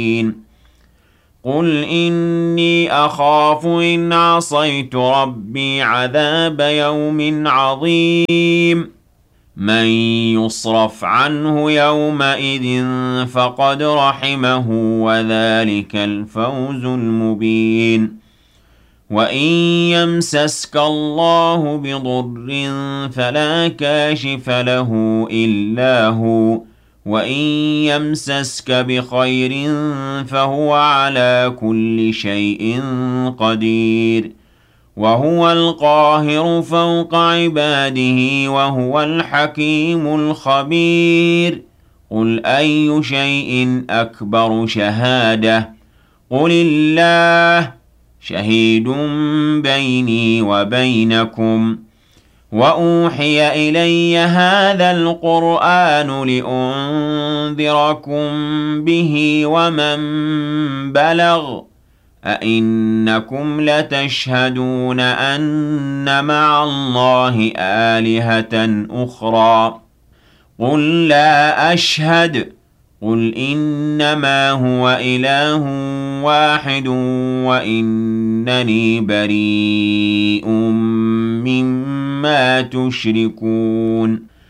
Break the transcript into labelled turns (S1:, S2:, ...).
S1: قل إني أخاف إن عصيت ربي عذاب يوم عظيم من يصرف عنه يومئذ فقد رحمه وذلك الفوز المبين وإن يمسسك الله بضر فلا كاشف له إلا هو وإن يمسسك بخير فهو على كل شيء قدير وهو القاهر فوق عباده وهو الحكيم الخبير قل أي شيء أكبر شهادة قل الله شهيد بيني وبينكم وأوحي إلي هذا القرآن لأنذركم به ومن بلغ أئنكم لتشهدون أن مع الله آلهة أخرى قل لا أشهد قل إنما هو إله واحد وإنني بريء مما تشركون